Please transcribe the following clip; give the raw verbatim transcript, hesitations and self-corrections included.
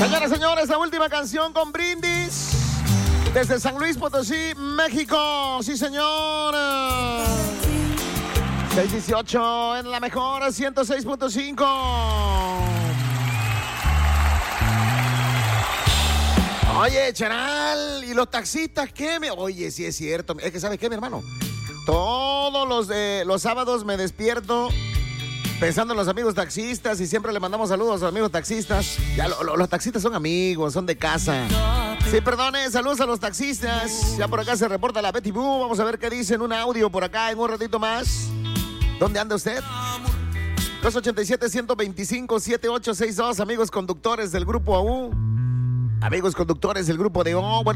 Señoras y señores, la última canción con brindis desde San Luis Potosí, México. Sí, señor. seis dieciocho en la mejor, ciento seis punto cinco. Oye, Charal, ¿y los taxistas qué me...? Oye, sí es cierto. Es que, ¿sabes qué, mi hermano? Todos los, eh, los sábados me despierto pensando en los amigos taxistas y siempre le mandamos saludos a los amigos taxistas. Ya lo, lo, los taxistas son amigos, son de casa. Sí, perdone, saludos a los taxistas. Ya por acá se reporta la Betty Boo. Vamos a ver qué dicen un audio por acá en un ratito más. ¿Dónde anda usted? dos ocho siete, uno dos cinco, siete ocho seis dos, amigos conductores del Grupo A U. Amigos conductores del Grupo de O. Bueno,